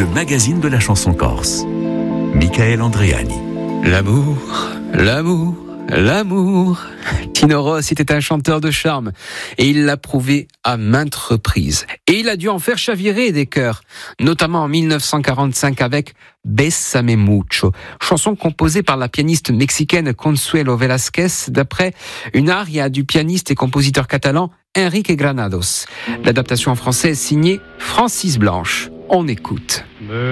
le magazine de la chanson corse. Michael Andreani. L'amour, l'amour, l'amour. Tino Rossi était un chanteur de charme et il l'a prouvé à maintes reprises. Et il a dû en faire chavirer des cœurs, notamment en 1945 avec Bésame mucho, chanson composée par la pianiste mexicaine Consuelo Velázquez d'après une aria du pianiste et compositeur catalan Enrique Granados. L'adaptation en français est signée Francis Blanche. On écoute.